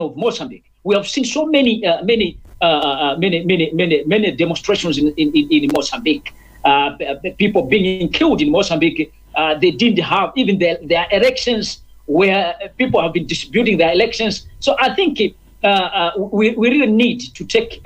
of Mozambique. We have seen so many demonstrations in Mozambique. People being killed in Mozambique. They didn't have even their elections, where people have been disputing their elections. So I think we really need to take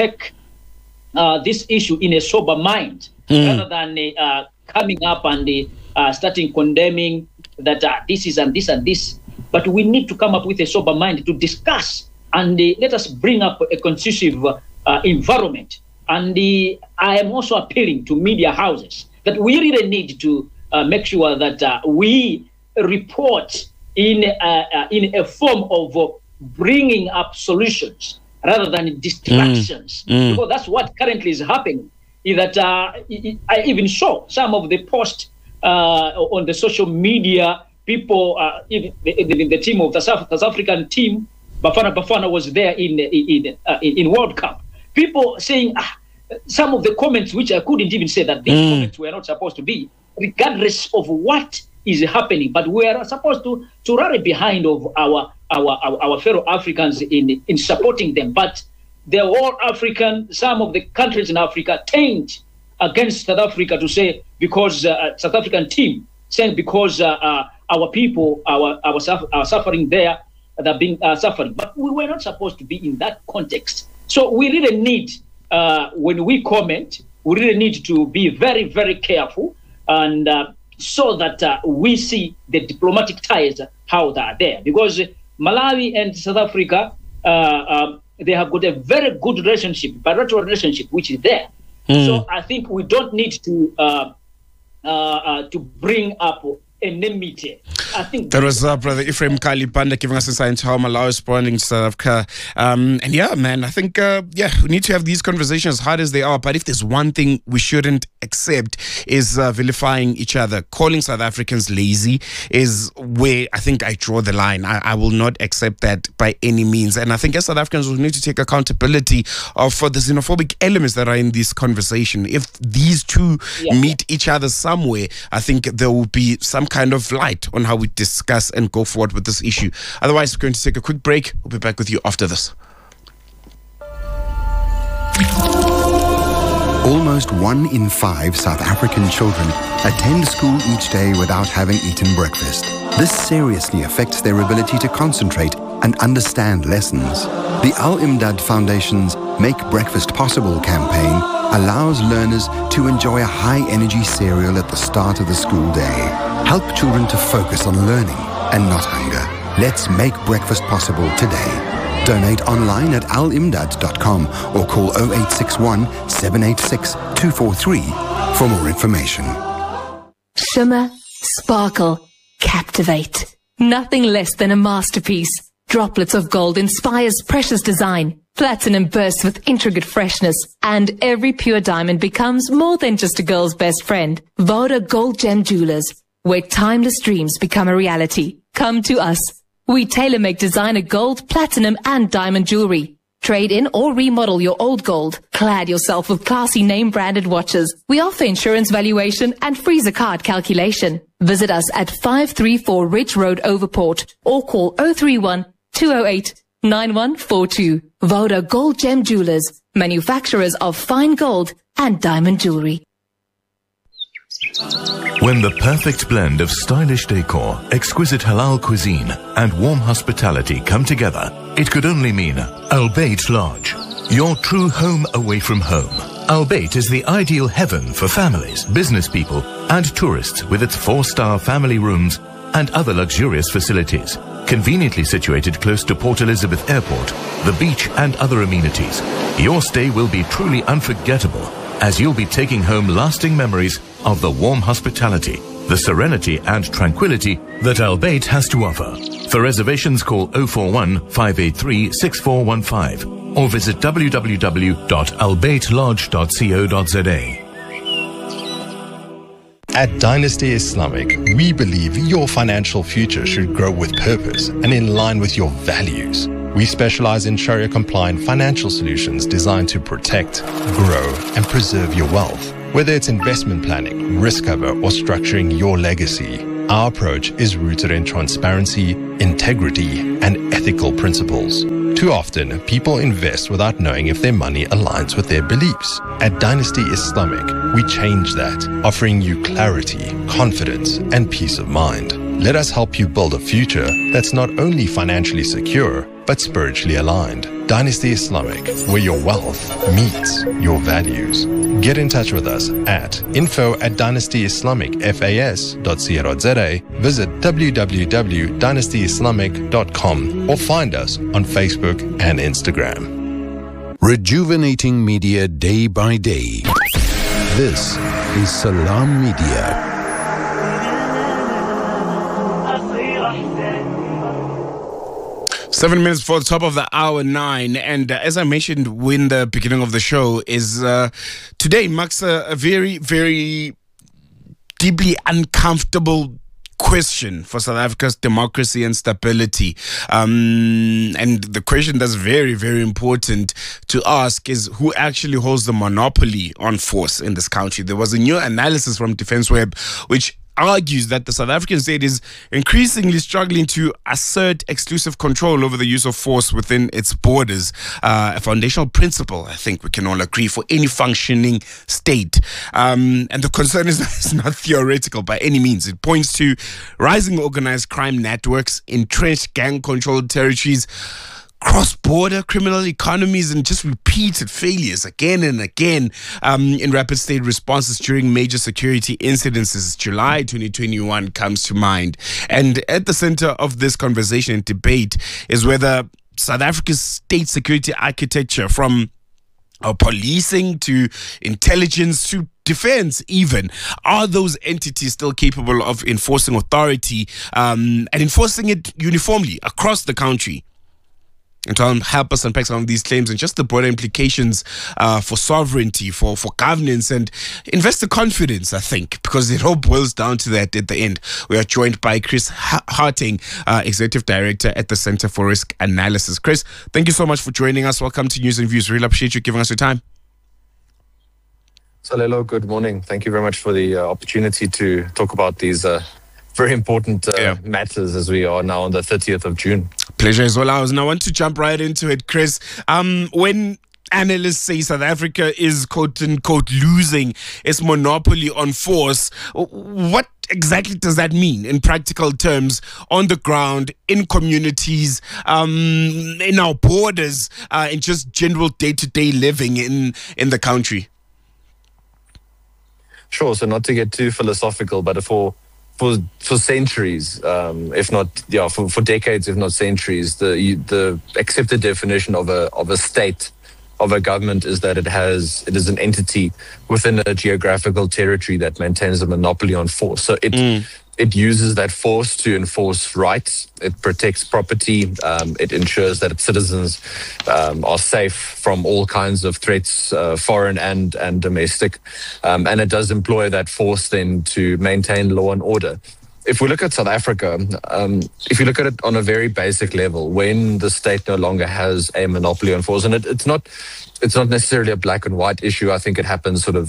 this issue in a sober mind, rather than coming up and starting condemning that this is and this and this. But we need to come up with a sober mind to discuss, and let us bring up a conducive environment. And I am also appealing to media houses that we really need to make sure that we report in a form of bringing up solutions rather than distractions. Because that's what currently is happening. Is that I even saw some of the posts on the social media. People, even the team of the South African team, Bafana was there in World Cup. People saying some of the comments which I couldn't even say that these comments were not supposed to be, regardless of what is happening. But we are supposed to rally behind of our fellow Africans in supporting them. But the whole African, some of the countries in Africa turned against South Africa to say, because South African team saying because our people are suffering there, they're being suffering. But we were not supposed to be in that context. So we really need, when we comment, we really need to be very, very careful, and so that we see the diplomatic ties, how they are there. Because Malawi and South Africa, they have got a very good relationship, bilateral relationship, which is there. So I think we don't need to bring up enmity. I think that was Brother Ephraim Kalipanda giving us insight into how Malawi is responding to South Africa. And yeah, man, I think we need to have these conversations, hard as they are. But if there's one thing we shouldn't accept is vilifying each other. Calling South Africans lazy is where I think I draw the line. I will not accept that by any means. And I think as South Africans, we need to take accountability for the xenophobic elements that are in this conversation. If these two meet each other somewhere, I think there will be some kind of light on how we discuss and go forward with this issue. Otherwise, we're going to take a quick break. We'll be back with you after this. Almost 1 in 5 South African children attend school each day without having eaten breakfast. This seriously affects their ability to concentrate and understand lessons. The Al-Imdad Foundation's Make Breakfast Possible campaign allows learners to enjoy a high-energy cereal at the start of the school day. Help children to focus on learning and not hunger. Let's make breakfast possible today. Donate online at alimdad.com or call 0861 786 243 for more information. Shimmer, sparkle, captivate. Nothing less than a masterpiece. Droplets of gold inspires precious design. Platinum bursts with intricate freshness, and every pure diamond becomes more than just a girl's best friend. Voda Gold Gem Jewelers, where timeless dreams become a reality. Come to us. We tailor-make designer gold, platinum, and diamond jewelry. Trade in or remodel your old gold. Clad yourself with classy name-branded watches. We offer insurance valuation and freezer card calculation. Visit us at 534 Ridge Road, Overport, or call 031 208 9142. Voda Gold Gem Jewelers, manufacturers of fine gold and diamond jewelry. When the perfect blend of stylish decor, exquisite halal cuisine, and warm hospitality come together, it could only mean Al Bayt Lodge, your true home away from home. Al Bayt is the ideal heaven for families, business people, and tourists with its 4-star family rooms and other luxurious facilities. Conveniently situated close to Port Elizabeth Airport, the beach, and other amenities, your stay will be truly unforgettable, as you'll be taking home lasting memories of the warm hospitality, the serenity and tranquility that Al Bayt has to offer. For reservations, call 041 583 6415 or visit www.albaytlodge.co.za. At Dynasty Islamic, we believe your financial future should grow with purpose and in line with your values. We specialize in Sharia-compliant financial solutions designed to protect, grow, and preserve your wealth. Whether it's investment planning, risk cover, or structuring your legacy, our approach is rooted in transparency, integrity, and ethics. ethical principles. Too often, people invest without knowing if their money aligns with their beliefs. At Dynasty Islamic, we change that, offering you clarity, confidence, and peace of mind. Let us help you build a future that's not only financially secure, but spiritually aligned. Dynasty Islamic, where your wealth meets your values. Get in touch with us at info@dynastyislamicfas.co.za, visit www.dynastyislamic.com or find us on Facebook and Instagram. Rejuvenating media day by day. This is Salam Media. 7 minutes before the top of the hour, 9. And as I mentioned in the beginning of the show, is today marks a very, very deeply uncomfortable question for South Africa's democracy and stability. And the question that's very, very important to ask is who actually holds the monopoly on force in this country. There was a new analysis from Defense Web which argues that the South African state is increasingly struggling to assert exclusive control over the use of force within its borders, a foundational principle, I think we can all agree, for any functioning state. And the concern is not theoretical by any means. It points to rising organized crime networks, entrenched gang-controlled territories, cross-border criminal economies, and just repeated failures again and again in rapid state responses during major security incidences. July 2021 comes to mind. And at the center of this conversation and debate is whether South Africa's state security architecture, from policing to intelligence to defense even, are those entities still capable of enforcing authority and enforcing it uniformly across the country? And to help us unpack some of these claims and just the broader implications for sovereignty, for governance and investor confidence, I think, because it all boils down to that at the end. We are joined by Chris Harting, Executive Director at the Center for Risk Analysis. Chris, thank you so much for joining us. Welcome to News and Views. Really appreciate you giving us your time. Salelo, good morning. Thank you very much for the opportunity to talk about these very important matters as we are now on the 30th of June. Pleasure as well. And I want to jump right into it, Chris. When analysts say South Africa is quote-unquote losing its monopoly on force, what exactly does that mean in practical terms, on the ground, in communities, in our borders, in just general day-to-day living in the country? Sure. So not to get too philosophical, but for centuries, if not, for decades, if not centuries, the accepted definition of a state, of a government, is that it is an entity within a geographical territory that maintains a monopoly on force. So it uses that force to enforce rights. It protects property. It ensures that its citizens are safe from all kinds of threats, foreign and domestic. And it does employ that force then to maintain law and order. If we look at South Africa, if you look at it on a very basic level, when the state no longer has a monopoly on force, and it's not necessarily a black and white issue. I think it happens on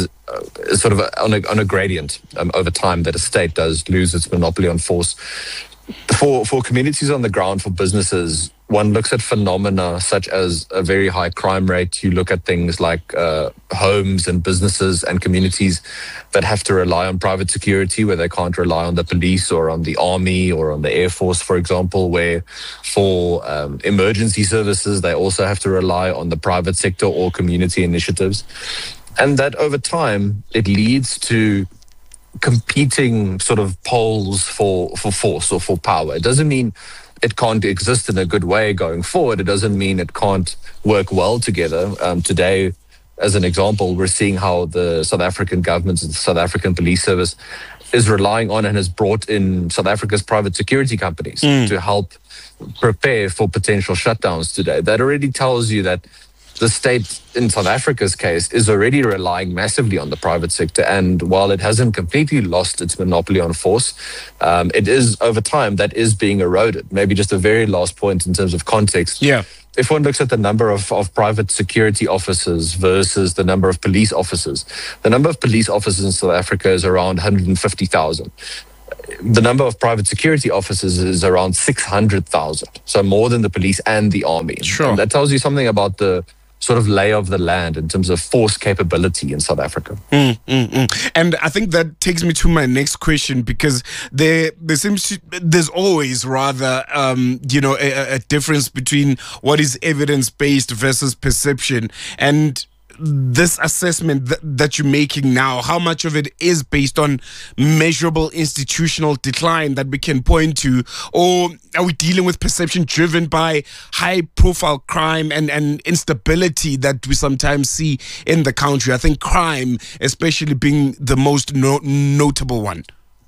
a gradient over time, that a state does lose its monopoly on force. For communities on the ground, for businesses, one looks at phenomena such as a very high crime rate. You look at things like homes and businesses and communities that have to rely on private security, where they can't rely on the police or on the army or on the Air Force, for example, where for emergency services, they also have to rely on the private sector or community initiatives. And that over time, it leads to competing sort of poles for force or for power. It doesn't mean it can't exist in a good way going forward. It doesn't mean it can't work well together. Today, as an example, we're seeing how the South African government, the South African Police Service, is relying on and has brought in South Africa's private security companies to help prepare for potential shutdowns today. That already tells you that the state, in South Africa's case, is already relying massively on the private sector. And while it hasn't completely lost its monopoly on force, it is, over time, that is being eroded. Maybe just a very last point in terms of context. Yeah. If one looks at the number of private security officers versus the number of police officers, the number of police officers in South Africa is around 150,000. the number of private security officers is around 600,000. So more than the police and the army. Sure. And that tells you something about the sort of lay of the land in terms of force capability in South Africa. And I think that takes me to my next question, because there's always rather a difference between what is evidence-based versus perception. And this assessment that you're making now, how much of it is based on measurable institutional decline that we can point to, or are we dealing with perception driven by high-profile crime and instability that we sometimes see in the country? I think crime especially being the most notable one.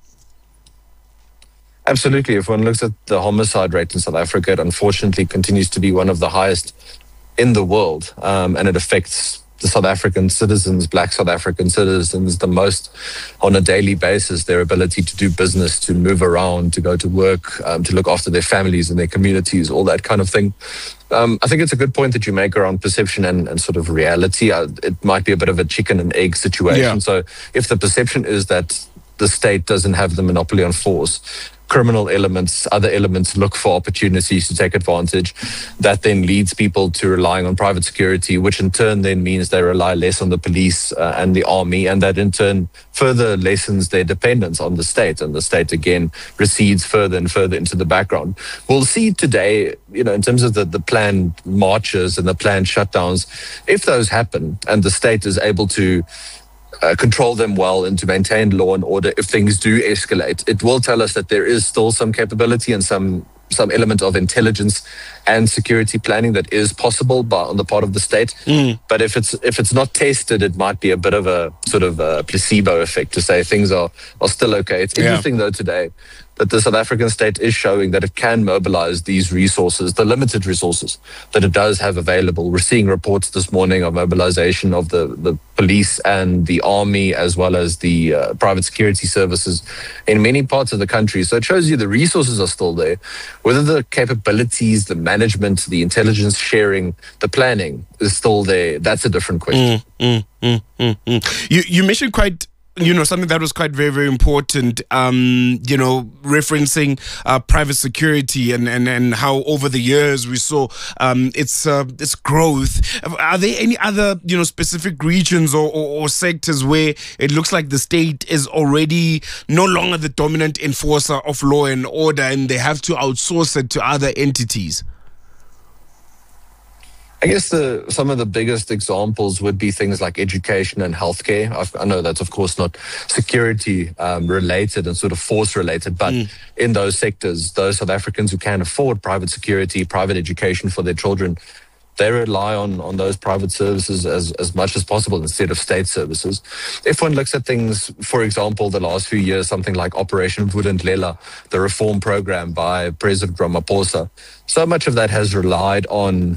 Absolutely. If one looks at the homicide rate in South Africa, it unfortunately continues to be one of the highest in the world, and it affects the South African citizens, black South African citizens, the most on a daily basis, their ability to do business, to move around, to go to work, to look after their families and their communities, all that kind of thing. I think it's a good point that you make around perception and sort of reality. It might be a bit of a chicken and egg situation. Yeah. So if the perception is that the state doesn't have the monopoly on force, criminal elements, other elements look for opportunities to take advantage. That then leads people to relying on private security, which in turn then means they rely less on the police and the army, and that in turn further lessens their dependence on the state, and the state again recedes further and further into the background. We'll see today, in terms of the planned marches and the planned shutdowns, if those happen and the state is able to control them well and to maintain law and order, if things do escalate, it will tell us that there is still some capability and some element of intelligence and security planning that is possible on the part of the state. But if it's not tested, it might be a bit of a sort of a placebo effect to say things are still okay. It's interesting though today that the South African state is showing that it can mobilize these resources, the limited resources that it does have available. We're seeing reports this morning of mobilization of the police and the army, as well as the private security services in many parts of the country. So it shows you the resources are still there. Whether the capabilities, the management, the intelligence sharing, the planning is still there, that's a different question. You mentioned something that was quite very, very important, referencing private security and how over the years we saw its growth. Are there any other, specific regions or sectors where it looks like the state is already no longer the dominant enforcer of law and order and they have to outsource it to other entities? I guess some of the biggest examples would be things like education and healthcare. I know that's, of course, not security related and sort of force related, but in those sectors, those South Africans who can afford private security, private education for their children, they rely on those private services as much as possible instead of state services. If one looks at things, for example, the last few years, something like Operation Vulindlela, the reform program by President Ramaphosa, so much of that has relied on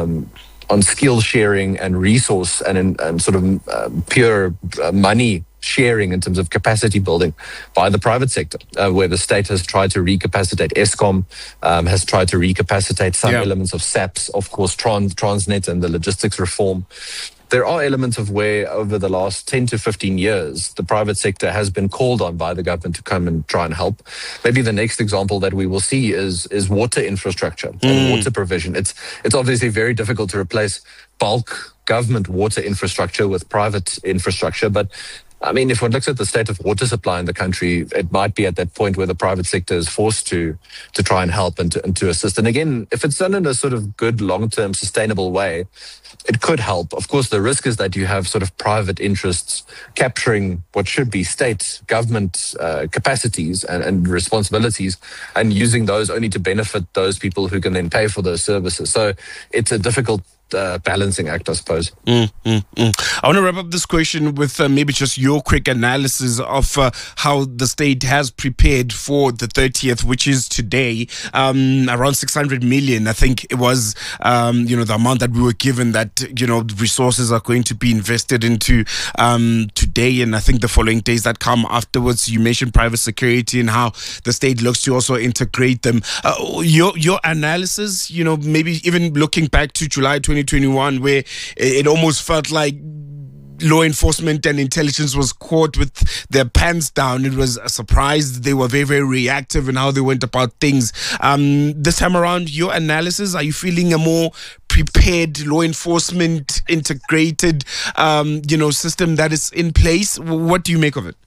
skill sharing and resource and sort of pure money sharing in terms of capacity building by the private sector, where the state has tried to recapacitate Eskom, has tried to recapacitate some elements of SAPS, of course, Transnet and the logistics reform. There are elements of where over the last 10 to 15 years, the private sector has been called on by the government to come and try and help. Maybe the next example that we will see is water infrastructure and water provision. It's obviously very difficult to replace bulk government water infrastructure with private infrastructure, but I mean, if one looks at the state of water supply in the country, it might be at that point where the private sector is forced to try and help and to assist. And again, if it's done in a sort of good, long-term, sustainable way, it could help. Of course, the risk is that you have sort of private interests capturing what should be state government capacities and responsibilities and using those only to benefit those people who can then pay for those services. So it's a difficult balancing act, I suppose. I want to wrap up this question with maybe just your quick analysis of how the state has prepared for the 30th, which is today, around 600 million. I think it was, the amount that we were given that, resources are going to be invested into today. And I think the following days that come afterwards, you mentioned private security and how the state looks to also integrate them. Your analysis, maybe even looking back to July 2021, where it almost felt like law enforcement and intelligence was caught with their pants down. It was a surprise. They were very, very reactive in how they went about things. This time around, your analysis, are you feeling a more prepared law enforcement integrated, system that is in place? What do you make of it?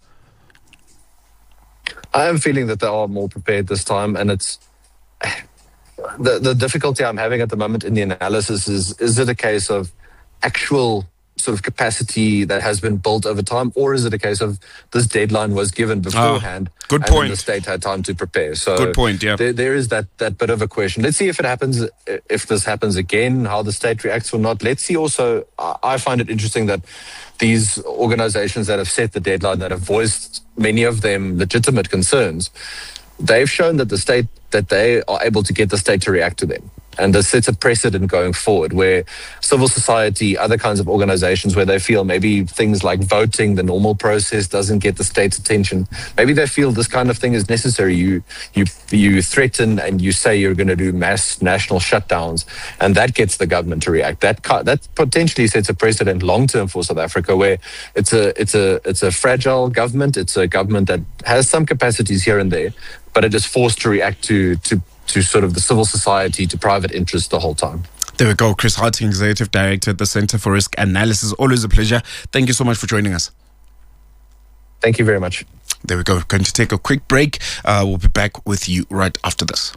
I am feeling that they are more prepared this time, and it's the difficulty I'm having at the moment in the analysis is it a case of actual sort of capacity that has been built over time, or is it a case of this deadline was given beforehand? Good point. And the state had time to prepare. So good point. Yeah, there is that bit of a question. Let's see if it happens. If this happens again, how the state reacts or not. Let's see. Also, I find it interesting that these organizations that have set the deadline, that have voiced many of them legitimate concerns, they've shown that they are able to get the state to react to them. And this sets a precedent going forward where civil society, other kinds of organizations where they feel maybe things like voting, the normal process doesn't get the state's attention. Maybe they feel this kind of thing is necessary. You threaten and you say you're going to do mass national shutdowns, and that gets the government to react. That potentially sets a precedent long term for South Africa, where it's a fragile government. It's a government that has some capacities here and there, but it is forced to react to sort of the civil society, to private interests the whole time. There we go. Chris Harting, Executive Director at the Center for Risk Analysis. Always a pleasure. Thank you so much for joining us. Thank you very much. There we go. Going to take a quick break. We'll be back with you right after this.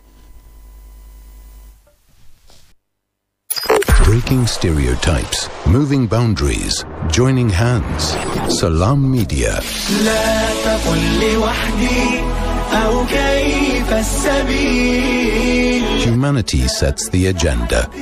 Breaking stereotypes, moving boundaries, joining hands. Salam Media. Humanity sets the agenda.